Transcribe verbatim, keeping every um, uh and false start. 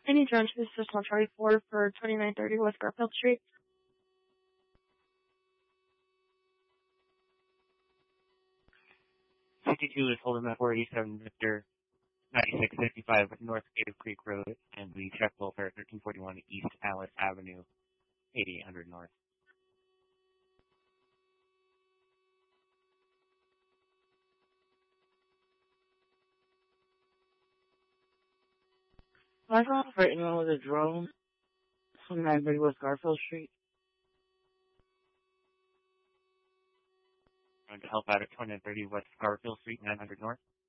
Any drone to System Charlie four for twenty-nine thirty West Garfield Street. fifty-two is holding at four eighty-seven Victor, ninety-six fifty-five North Cave Creek Road, and the check welfare at thirteen forty-one East Alice Avenue, eighty-eight hundred North. I got for anyone with a drone from nine thirty West Garfield Street. Going to help out at twenty-nine thirty West Garfield Street, nine hundred North.